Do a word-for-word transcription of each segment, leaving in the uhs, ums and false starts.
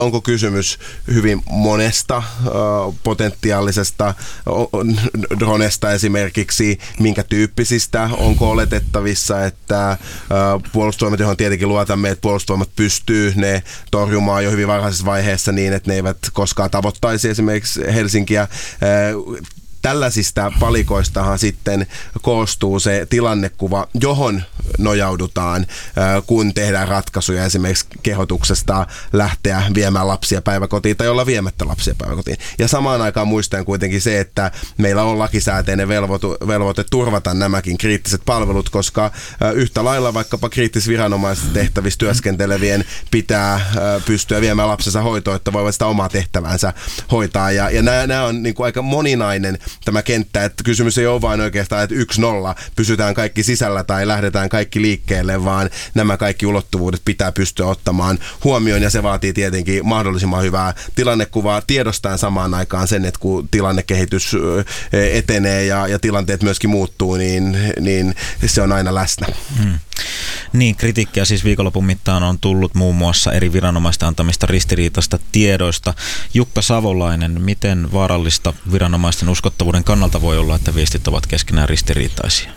onko kysymys hyvin monesta äh, potentiaalisesta dronesta esimerkiksi, minkä tyyppisistä, onko oletettavissa, että äh, puolustusvoimat, johon tietenkin luotamme, että puolustusvoimat pystyy ne torjumaan jo hyvin varhaisessa vaiheessa niin, että ne eivät koskaan tavoittaisi esimerkiksi Helsinkiä. Äh, Tällaisista palikoistahan sitten koostuu se tilannekuva, johon nojaudutaan, kun tehdään ratkaisuja esimerkiksi kehotuksesta lähteä viemään lapsia päiväkotiin tai olla viemättä lapsia päiväkotiin. Ja samaan aikaan muistaen kuitenkin se, että meillä on lakisääteinen velvoite, velvoite turvata nämäkin kriittiset palvelut, koska yhtä lailla vaikkapa kriittisviranomaisissa tehtävissä työskentelevien pitää pystyä viemään lapsensa hoitoon, että voivat sitä omaa tehtävänsä hoitaa. Ja, ja nämä, nämä on niin kuin aika moninainen tämä kenttä, että kysymys ei ole vain oikeastaan, että yksi nolla, pysytään kaikki sisällä tai lähdetään kaikki liikkeelle, vaan nämä kaikki ulottuvuudet pitää pystyä ottamaan huomioon, ja se vaatii tietenkin mahdollisimman hyvää tilannekuvaa, tiedostaen samaan aikaan sen, että kun tilannekehitys etenee ja, ja tilanteet myöskin muuttuu, niin, niin se on aina läsnä. Hmm. Niin, kritiikkiä siis viikonlopun mittaan on tullut muun muassa eri viranomaisten antamista ristiriitaista tiedoista. Jukka Savolainen, miten vaarallista viranomaisten uskottavuuden kannalta voi olla, että viestit ovat keskenään ristiriitaisia?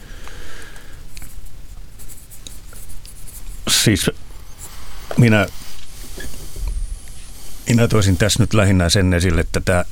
Siis minä, minä toisin tässä nyt lähinnä sen esille, että tämä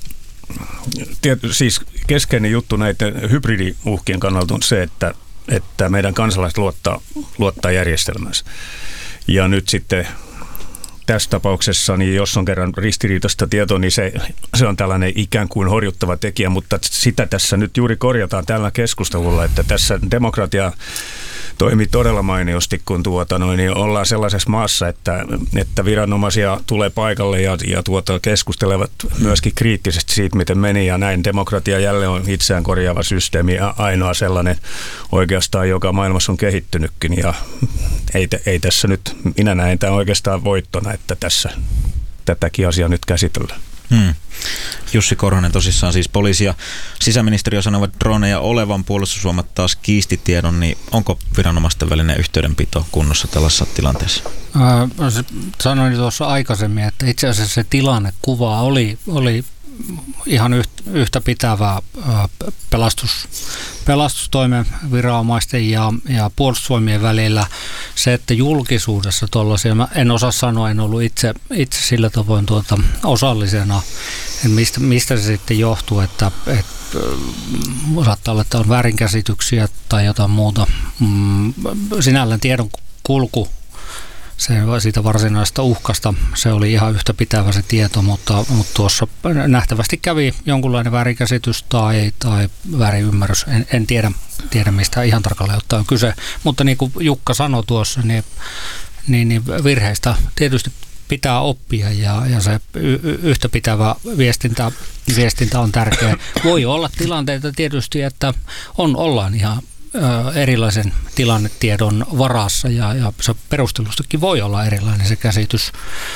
tiety, siis keskeinen juttu näiden hybridiuhkien kannalta on se, että, että meidän kansalaiset luottaa, luottaa järjestelmänsä. Ja nyt sitten tässä tapauksessa, niin jos on kerran ristiriitaista tietoa, niin se, se on tällainen ikään kuin horjuttava tekijä, mutta sitä tässä nyt juuri korjataan tällä keskustelulla, että tässä demokratia toimii todella mainiosti, kun tuota, noin, niin ollaan sellaisessa maassa, että, että viranomaisia tulee paikalle ja, ja tuota, keskustelevat myöskin kriittisesti siitä, miten meni, ja näin demokratia jälleen on itseään korjaava systeemi ja ainoa sellainen oikeastaan, joka maailmassa on kehittynytkin, ja ei, ei tässä nyt, minä näen tämän oikeastaan voittona, että tässä tätäkin asiaa nyt käsitellään. Hmm. Jussi Korhonen, tosissaan siis poliisi ja sisäministeriö sanovat droneja olevan, puolustusvoimat taas kiisti tiedon, niin onko viranomaisten välinen yhteydenpito kunnossa tällaisessa tilanteessa? Äh, sanoin tuossa aikaisemmin, että itse asiassa se tilannekuva oli, oli ihan yhtä pitävää pelastus, pelastustoimen viranomaisten ja, ja puolustusvoimien välillä. Se, että julkisuudessa tuollaisia, mä en osaa sanoa, en ollut itse, itse sillä tavoin tuota osallisena, mistä, mistä se sitten johtuu, että, että saattaa olla, että on väärinkäsityksiä tai jotain muuta. Sinällään tiedon kulku se, siitä varsinaisesta uhkasta, se oli ihan yhtä pitävä se tieto, mutta, mutta tuossa nähtävästi kävi jonkunlainen väärinkäsitys tai, tai väärinymmärrys. En, en tiedä, tiedä, mistä ihan tarkalleen ottaen on kyse, mutta niin kuin Jukka sanoi tuossa, niin, niin, niin virheistä tietysti pitää oppia ja, ja se y- yhtä pitävä viestintä, viestintä on tärkeä. Voi olla tilanteita tietysti, että on, ollaan ihan erilaisen tilannetiedon varassa ja, ja se perustelustakin voi olla erilainen se käsitys.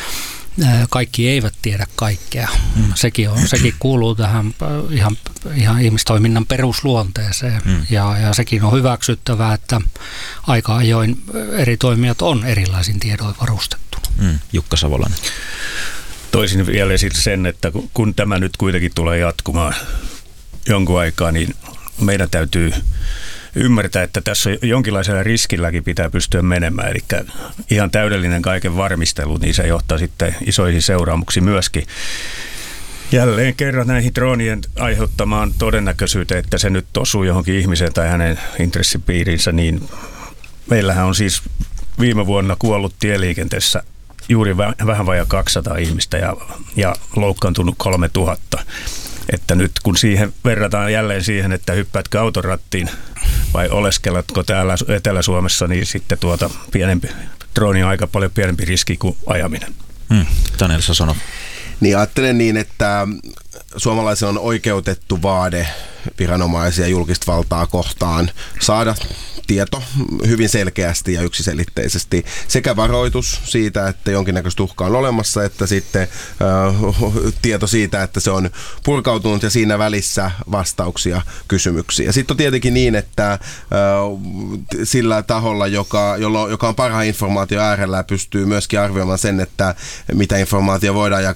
Kaikki eivät tiedä kaikkea. Mm. Sekin, on, sekin kuuluu tähän ihan, ihan ihmistoiminnan perusluonteeseen mm. ja, ja sekin on hyväksyttävää, että aika ajoin eri toimijat on erilaisin tiedoin varustettu. Mm. Jukka Savolainen. Toisin vielä esille sen, että kun tämä nyt kuitenkin tulee jatkumaan jonkun aikaa, niin meidän täytyy ymmärtää, että tässä jonkinlaisella riskilläkin pitää pystyä menemään, eli ihan täydellinen kaiken varmistelu, niin se johtaa sitten isoihin seuraamuksiin myöskin. Jälleen kerran näihin droonien aiheuttamaan todennäköisyyteen, että se nyt osuu johonkin ihmiseen tai hänen intressipiirinsä, niin meillähän on siis viime vuonna kuollut tieliikenteessä juuri vähän vajaa kaksisataa ihmistä ja, ja loukkaantunut kolmetuhatta. Että nyt kun siihen verrataan jälleen siihen, että hyppäätkö autorattiin vai oleskeletko täällä Etelä-Suomessa, niin sitten tuota pienempi, drooni on aika paljon pienempi riski kuin ajaminen. Hmm. Daniel Sasonov. Niin ajattelen niin, että suomalaisilla on oikeutettu vaade viranomaisia julkista valtaa kohtaan saada tieto hyvin selkeästi ja yksiselitteisesti. Sekä varoitus siitä, että jonkinnäköistä uhkaa on olemassa, että sitten äh, tieto siitä, että se on purkautunut ja siinä välissä vastauksia kysymyksiin. Ja sitten on tietenkin niin, että äh, sillä taholla, joka, jolla, joka on parhaan informaation äärellä, pystyy myöskin arvioimaan sen, että mitä informaatio voidaan jakaa